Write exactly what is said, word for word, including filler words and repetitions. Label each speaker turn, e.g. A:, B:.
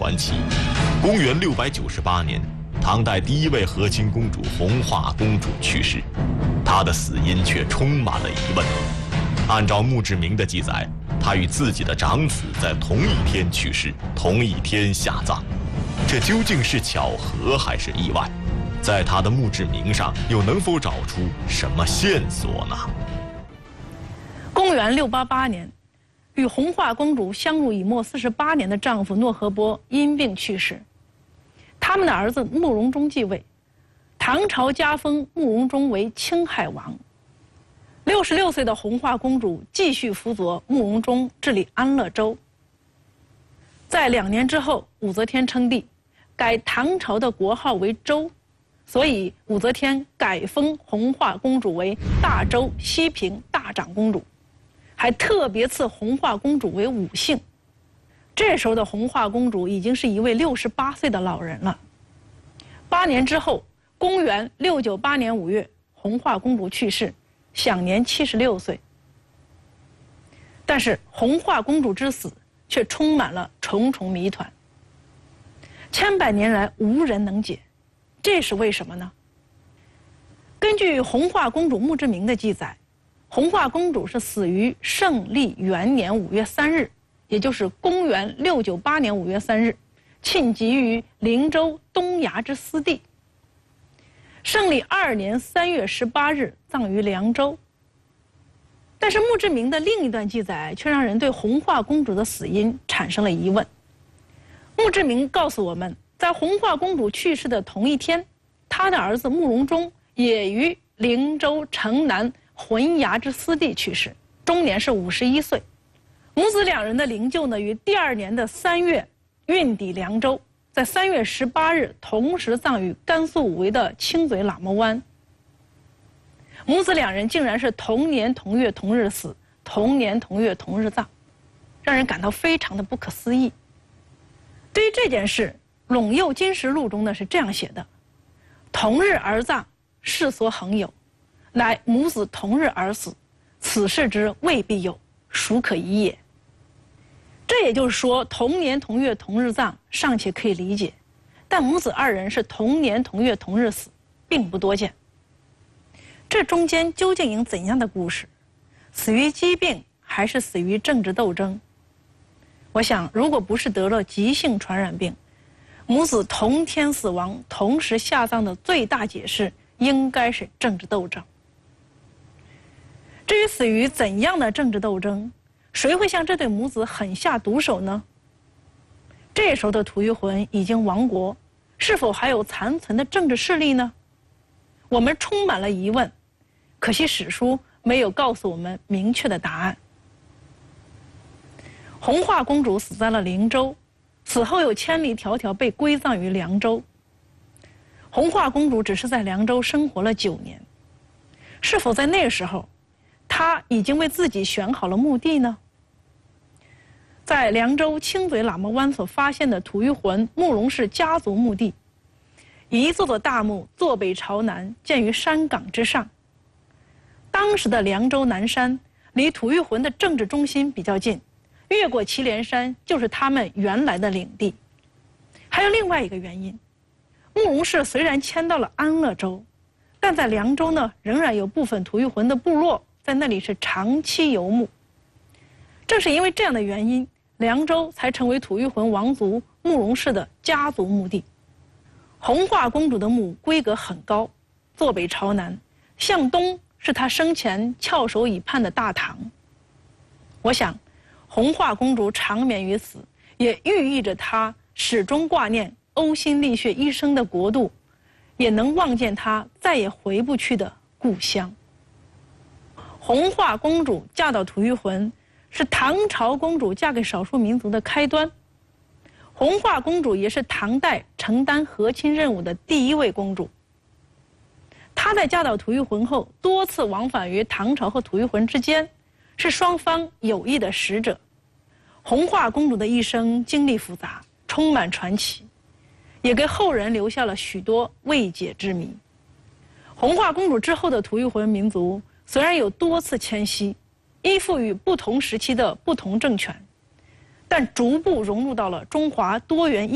A: 传奇。公元六百九十八年，唐代第一位和亲公主弘化公主去世，她的死因却充满了疑问。按照墓志铭的记载，她与自己的长子在同一天去世，同一天下葬，这究竟是巧合还是意外？在她的墓志铭上又能否找出什么线索呢？
B: 公元六八八年，与弘化公主相濡以沫四十八年的丈夫诺河波因病去世，他们的儿子慕容忠继位，唐朝加封慕容忠为青海王。六十六岁的弘化公主继续辅佐慕容忠治理安乐州。在两年之后，武则天称帝，改唐朝的国号为周，所以武则天改封弘化公主为大周西平大长公主，还特别赐弘化公主为武姓。这时候的弘化公主已经是一位六十八岁的老人了。八年之后，公元六九八年五月，弘化公主去世，享年七十六岁。但是弘化公主之死却充满了重重谜团，千百年来无人能解，这是为什么呢？根据弘化公主墓志铭的记载，弘化公主是死于圣历元年五月三日，也就是公元六九八年五月三日，庆集于灵州东崖之私地。圣历二年三月十八日葬于凉州。但是墓志铭的另一段记载却让人对弘化公主的死因产生了疑问。墓志铭告诉我们，在弘化公主去世的同一天，她的儿子慕容忠也于灵州城南浑崖之私地去世，终年是五十一岁。母子两人的灵柩呢，于第二年的三月运抵凉州，在三月十八日同时葬于甘肃武威的清嘴喇嘛湾。母子两人竟然是同年同月同日死，同年同月同日葬，让人感到非常的不可思议。对于这件事，《陇右金石录》中呢是这样写的：同日而葬，世所恒有，乃母子同日而死，此事之未必有，孰可疑也。这也就是说，同年同月同日葬尚且可以理解，但母子二人是同年同月同日死，并不多见。这中间究竟有怎样的故事？死于疾病还是死于政治斗争？我想，如果不是得了急性传染病，母子同天死亡、同时下葬的最大解释应该是政治斗争。至于死于怎样的政治斗争，谁会向这对母子狠下毒手呢？这时候的吐谷浑已经亡国，是否还有残存的政治势力呢？我们充满了疑问，可惜史书没有告诉我们明确的答案。弘化公主死在了灵州，死后又千里迢迢被归葬于凉州。弘化公主只是在凉州生活了九年，是否在那个时候，她已经为自己选好了墓地呢？在凉州清嘴喇嘛湾所发现的吐谷浑慕容氏家族墓地，一座座大墓坐北朝南，建于山岗之上。当时的凉州南山离吐谷浑的政治中心比较近，越过祁连山就是他们原来的领地。还有另外一个原因，慕容氏虽然迁到了安乐州，但在凉州呢，仍然有部分吐谷浑的部落在那里是长期游牧。正是因为这样的原因，凉州才成为吐谷浑王族慕容氏的家族墓地。弘化公主的墓规格很高，坐北朝南，向东是她生前翘首以盼的大堂。我想，弘化公主长眠于此，也寓意着她始终挂念呕心沥血一生的国度，也能望见她再也回不去的故乡。弘化公主嫁到吐谷浑，是唐朝公主嫁给少数民族的开端。弘化公主也是唐代承担和亲任务的第一位公主。她在嫁到吐谷浑后，多次往返于唐朝和吐谷浑之间，是双方友谊的使者。弘化公主的一生经历复杂，充满传奇，也给后人留下了许多未解之谜。弘化公主之后的吐谷浑民族虽然有多次迁徙，依附于不同时期的不同政权，但逐步融入到了中华多元